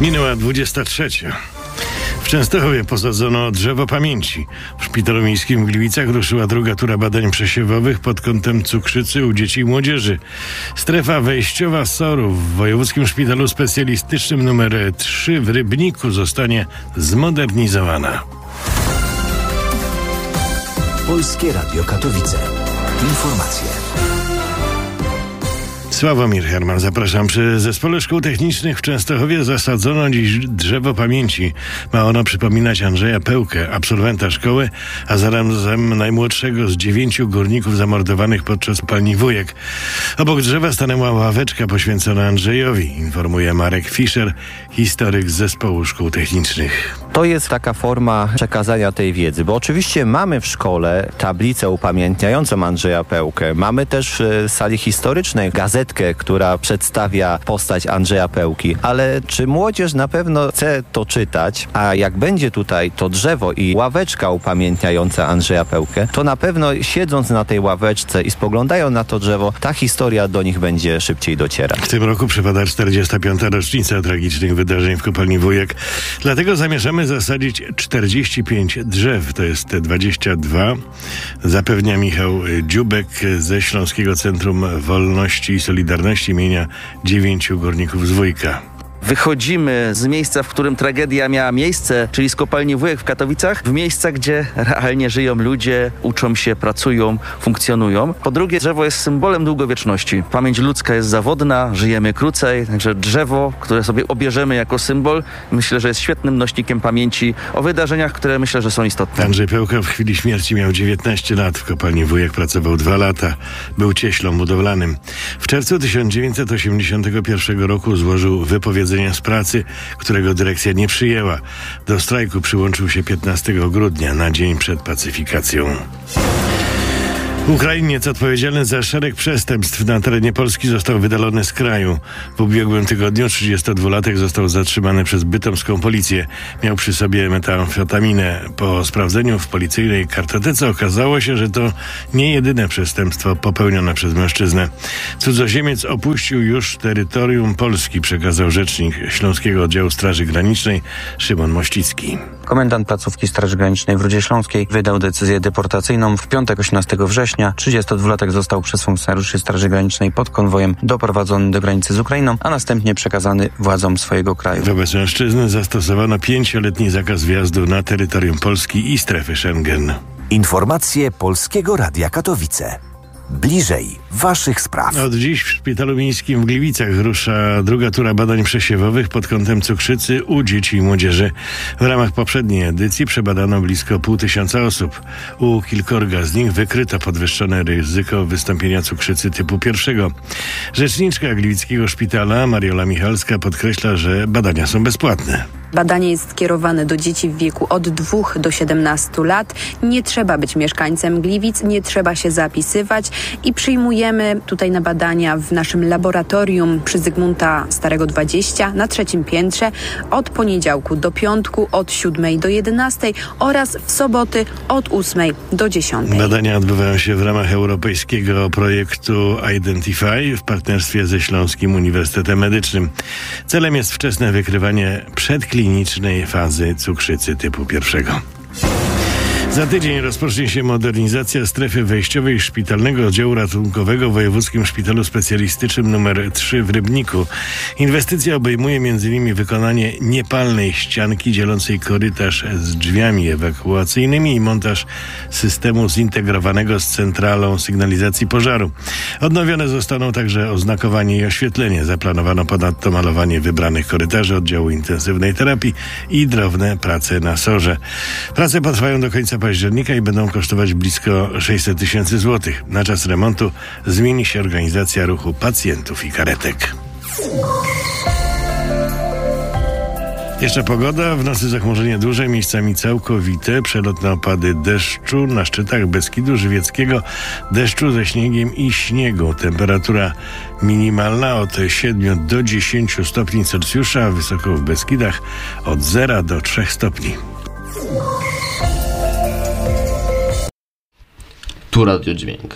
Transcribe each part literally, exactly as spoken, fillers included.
Minęła dwudziesta trzecia. W Częstochowie posadzono drzewo pamięci. W Szpitalu Miejskim w Gliwicach ruszyła druga tura badań przesiewowych pod kątem cukrzycy u dzieci i młodzieży. Strefa wejściowa S O R-u w Wojewódzkim Szpitalu Specjalistycznym numer trzy w Rybniku zostanie zmodernizowana. Polskie Radio Katowice. Informacje. Sławomir Herman, zapraszam. Przy Zespole Szkół Technicznych w Częstochowie zasadzono dziś drzewo pamięci. Ma ono przypominać Andrzeja Pełkę, absolwenta szkoły, a zarazem najmłodszego z dziewięciu górników zamordowanych podczas kopalni Wujek. Obok drzewa stanęła ławeczka poświęcona Andrzejowi, informuje Marek Fischer, historyk z Zespołu Szkół Technicznych. To jest taka forma przekazania tej wiedzy, bo oczywiście mamy w szkole tablicę upamiętniającą Andrzeja Pełkę. Mamy też w sali historycznej gazetkę, która przedstawia postać Andrzeja Pełki. Ale czy młodzież na pewno chce to czytać? A jak będzie tutaj to drzewo i ławeczka upamiętniająca Andrzeja Pełkę, to na pewno siedząc na tej ławeczce i spoglądając na to drzewo, ta historia do nich będzie szybciej docierać. W tym roku przypada czterdziesta piąta rocznica tragicznych wydarzeń w kopalni Wujek. Dlatego zamierzamy zasadzić czterdzieści pięć drzew, to jest te dwadzieścia dwa, zapewnia Michał Dziubek ze Śląskiego Centrum Wolności i Solidarności imienia dziewięciu górników z Wujka. Wychodzimy z miejsca, w którym tragedia miała miejsce, czyli z kopalni Wujek w Katowicach, w miejsca, gdzie realnie żyją ludzie, uczą się, pracują, funkcjonują. Po drugie, drzewo jest symbolem długowieczności. Pamięć ludzka jest zawodna, żyjemy krócej, także drzewo, które sobie obierzemy jako symbol, myślę, że jest świetnym nośnikiem pamięci o wydarzeniach, które myślę, że są istotne. Andrzej Pełka w chwili śmierci miał dziewiętnaście lat. W kopalni Wujek pracował dwa lata. Był cieślą budowlanym. W czerwcu tysiąc dziewięćset osiemdziesiątego pierwszego roku złożył wypowiedzenie z pracy, którego dyrekcja nie przyjęła. Do strajku przyłączył się piętnastego grudnia, na dzień przed pacyfikacją. Ukrainiec odpowiedzialny za szereg przestępstw na terenie Polski został wydalony z kraju. W ubiegłym tygodniu trzydziestodwulatek został zatrzymany przez bytomską policję. Miał przy sobie metamfetaminę. Po sprawdzeniu w policyjnej kartotece okazało się, że to nie jedyne przestępstwo popełnione przez mężczyznę. Cudzoziemiec opuścił już terytorium Polski, przekazał rzecznik Śląskiego Oddziału Straży Granicznej Szymon Mościcki. Komendant placówki Straży Granicznej w Rudzie Śląskiej wydał decyzję deportacyjną. W piątek osiemnastego września trzydziestodwulatek został przez funkcjonariuszy Straży Granicznej pod konwojem doprowadzony do granicy z Ukrainą, a następnie przekazany władzom swojego kraju. Wobec mężczyzny zastosowano pięcioletni zakaz wjazdu na terytorium Polski i strefy Schengen. Informacje Polskiego Radia Katowice. Bliżej waszych spraw. Od dziś w Szpitalu Miejskim w Gliwicach rusza druga tura badań przesiewowych pod kątem cukrzycy u dzieci i młodzieży. W ramach poprzedniej edycji przebadano blisko pół tysiąca osób. U kilkorga z nich wykryto podwyższone ryzyko wystąpienia cukrzycy typu pierwszego. Rzeczniczka Gliwickiego Szpitala Mariola Michalska podkreśla, że badania są bezpłatne. Badanie jest skierowane do dzieci w wieku od dwóch do siedemnastu lat. Nie trzeba być mieszkańcem Gliwic, nie trzeba się zapisywać i przyjmujemy tutaj na badania w naszym laboratorium przy Zygmunta Starego dwadzieścia na trzecim piętrze od poniedziałku do piątku, od siódmej do jedenastej oraz w soboty od ósmej do dziesiątej. Badania odbywają się w ramach europejskiego projektu Identify w partnerstwie ze Śląskim Uniwersytetem Medycznym. Celem jest wczesne wykrywanie przedklinicznej fazy cukrzycy typu pierwszego. Za tydzień rozpocznie się modernizacja strefy wejściowej Szpitalnego Oddziału Ratunkowego w Wojewódzkim Szpitalu Specjalistycznym numer trzy w Rybniku. Inwestycja obejmuje między innymi wykonanie niepalnej ścianki dzielącej korytarz z drzwiami ewakuacyjnymi i montaż systemu zintegrowanego z centralą sygnalizacji pożaru. Odnowione zostaną także oznakowanie i oświetlenie. Zaplanowano ponadto malowanie wybranych korytarzy oddziału intensywnej terapii i drobne prace na sorze. Prace potrwają do końca października i będą kosztować blisko sześćset tysięcy złotych. Na czas remontu zmieni się organizacja ruchu pacjentów i karetek. Jeszcze pogoda. W nocy zachmurzenie duże, miejscami całkowite. Przelotne opady deszczu na szczytach Beskidu Żywieckiego, deszczu ze śniegiem i śniegu. Temperatura minimalna od siedmiu do dziesięciu stopni Celsjusza, wysoko w Beskidach od zera do trzech stopni. Tu Radio Dźwięk.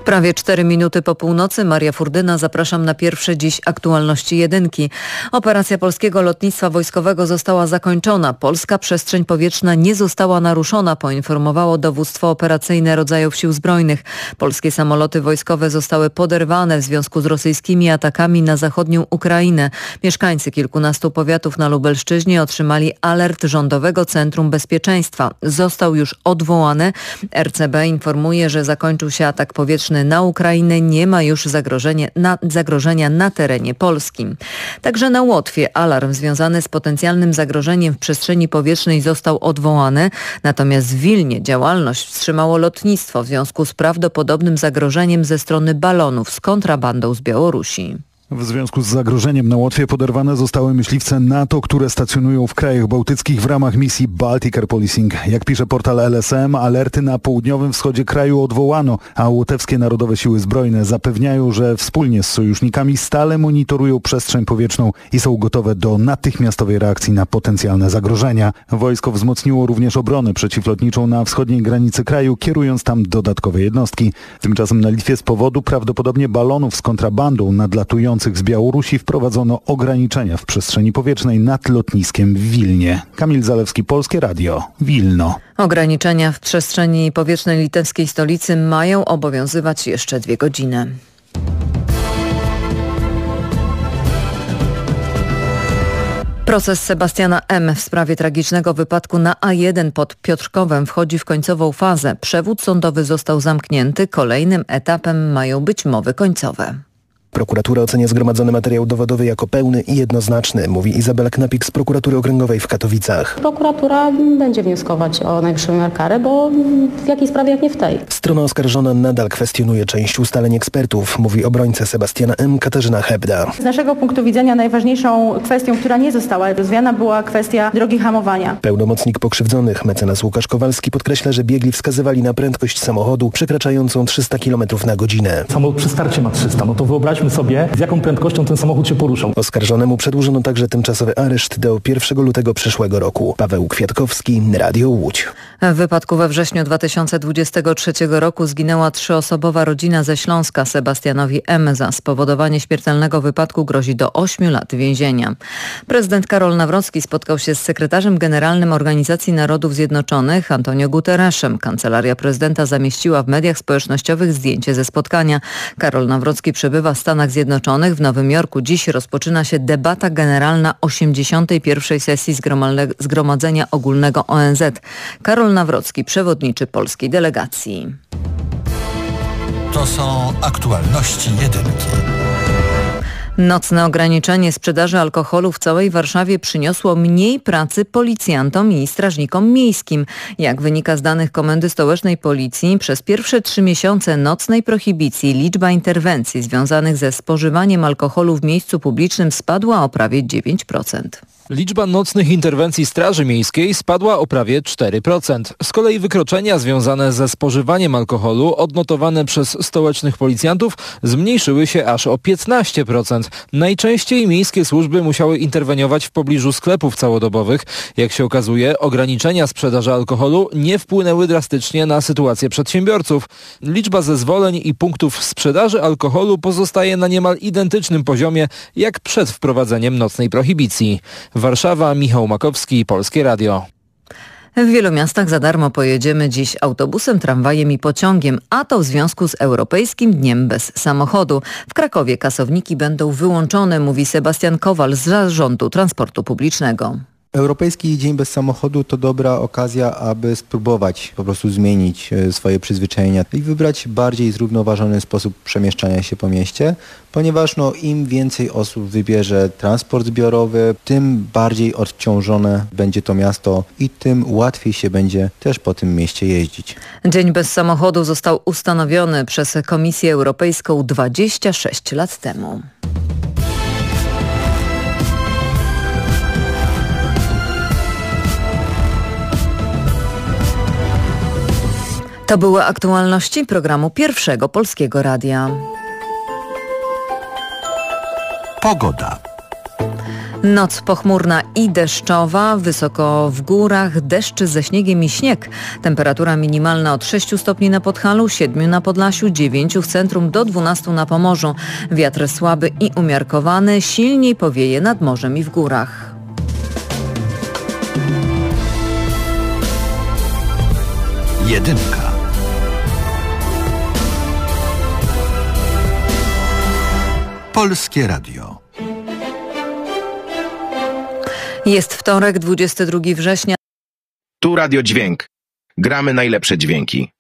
Prawie cztery minuty po północy. Maria Furdyna, zapraszam na pierwsze dziś aktualności jedynki. Operacja polskiego lotnictwa wojskowego została zakończona. Polska przestrzeń powietrzna nie została naruszona, poinformowało dowództwo operacyjne rodzajów sił zbrojnych. Polskie samoloty wojskowe zostały poderwane w związku z rosyjskimi atakami na zachodnią Ukrainę. Mieszkańcy kilkunastu powiatów na Lubelszczyźnie otrzymali alert Rządowego Centrum Bezpieczeństwa. Został już odwołany. R C B informuje, że zakończył się atak powietrzny na Ukrainę, nie ma już zagrożenia na, zagrożenia na terenie polskim. Także na Łotwie alarm związany z potencjalnym zagrożeniem w przestrzeni powietrznej został odwołany, natomiast w Wilnie działalność wstrzymało lotnictwo w związku z prawdopodobnym zagrożeniem ze strony balonów z kontrabandą z Białorusi. W związku z zagrożeniem na Łotwie poderwane zostały myśliwce NATO, które stacjonują w krajach bałtyckich w ramach misji Baltic Air Policing. Jak pisze portal L S M, alerty na południowym wschodzie kraju odwołano, a łotewskie Narodowe Siły Zbrojne zapewniają, że wspólnie z sojusznikami stale monitorują przestrzeń powietrzną i są gotowe do natychmiastowej reakcji na potencjalne zagrożenia. Wojsko wzmocniło również obronę przeciwlotniczą na wschodniej granicy kraju, kierując tam dodatkowe jednostki. Tymczasem na Litwie z powodu prawdopodobnie balonów z kontrabandą nadlatujących z Białorusi wprowadzono ograniczenia w przestrzeni powietrznej nad lotniskiem w Wilnie. Kamil Zalewski, Polskie Radio, Wilno. Ograniczenia w przestrzeni powietrznej litewskiej stolicy mają obowiązywać jeszcze dwie godziny. Proces Sebastiana M. w sprawie tragicznego wypadku na A jeden pod Piotrkowem wchodzi w końcową fazę. Przewód sądowy został zamknięty. Kolejnym etapem mają być mowy końcowe. Prokuratura ocenia zgromadzony materiał dowodowy jako pełny i jednoznaczny, mówi Izabela Knapik z Prokuratury Okręgowej w Katowicach. Prokuratura będzie wnioskować o najwyższą wymiar kary, bo w jakiej sprawie jak nie w tej. Strona oskarżona nadal kwestionuje część ustaleń ekspertów, mówi obrońca Sebastiana M. Katarzyna Hebda. Z naszego punktu widzenia najważniejszą kwestią, która nie została rozwiana, była kwestia drogi hamowania. Pełnomocnik pokrzywdzonych, mecenas Łukasz Kowalski, podkreśla, że biegli wskazywali na prędkość samochodu przekraczającą trzysta kilometrów na godzinę. Samochód przy starcie ma trzysta, no to wyobraźmy sobie, z jaką prędkością ten samochód się poruszał. Oskarżonemu przedłużono także tymczasowy areszt do pierwszego lutego przyszłego roku. Paweł Kwiatkowski, Radio Łódź. W wypadku we wrześniu dwa tysiące dwudziestego trzeciego roku zginęła trzyosobowa rodzina ze Śląska. Sebastianowi M. za spowodowanie śmiertelnego wypadku grozi do ośmiu lat więzienia. Prezydent Karol Nawrocki spotkał się z sekretarzem generalnym Organizacji Narodów Zjednoczonych Antonio Guterresem. Kancelaria prezydenta zamieściła w mediach społecznościowych zdjęcie ze spotkania. Karol Nawrocki przebywa w Stanach Zjednoczonych. W Nowym Jorku dziś rozpoczyna się debata generalna osiemdziesiątej pierwszej sesji Zgromadzenia Ogólnego O N Z. Karol Nawrocki przewodniczy polskiej delegacji. To są aktualności jedynki. Nocne ograniczenie sprzedaży alkoholu w całej Warszawie przyniosło mniej pracy policjantom i strażnikom miejskim. Jak wynika z danych Komendy Stołecznej Policji, przez pierwsze trzy miesiące nocnej prohibicji liczba interwencji związanych ze spożywaniem alkoholu w miejscu publicznym spadła o prawie dziewięć procent. Liczba nocnych interwencji Straży Miejskiej spadła o prawie cztery procent. Z kolei wykroczenia związane ze spożywaniem alkoholu odnotowane przez stołecznych policjantów zmniejszyły się aż o piętnaście procent. Najczęściej miejskie służby musiały interweniować w pobliżu sklepów całodobowych. Jak się okazuje, ograniczenia sprzedaży alkoholu nie wpłynęły drastycznie na sytuację przedsiębiorców. Liczba zezwoleń i punktów sprzedaży alkoholu pozostaje na niemal identycznym poziomie jak przed wprowadzeniem nocnej prohibicji. Warszawa, Michał Makowski, Polskie Radio. W wielu miastach za darmo pojedziemy dziś autobusem, tramwajem i pociągiem, a to w związku z Europejskim Dniem Bez Samochodu. W Krakowie kasowniki będą wyłączone, mówi Sebastian Kowal z Zarządu Transportu Publicznego. Europejski Dzień Bez Samochodu to dobra okazja, aby spróbować po prostu zmienić swoje przyzwyczajenia i wybrać bardziej zrównoważony sposób przemieszczania się po mieście, ponieważ no, im więcej osób wybierze transport zbiorowy, tym bardziej odciążone będzie to miasto i tym łatwiej się będzie też po tym mieście jeździć. Dzień Bez Samochodu został ustanowiony przez Komisję Europejską dwadzieścia sześć lat temu. To były aktualności programu Pierwszego Polskiego Radia. Pogoda. Noc pochmurna i deszczowa, wysoko w górach, deszcz ze śniegiem i śnieg. Temperatura minimalna od sześciu stopni na Podhalu, siedmiu na Podlasiu, dziewięciu w centrum, do dwunastu na Pomorzu. Wiatr słaby i umiarkowany, silniej powieje nad morzem i w górach. Jedynka. Polskie Radio. Jest wtorek, dwudziestego drugiego września. Tu Radio Dźwięk. Gramy najlepsze dźwięki.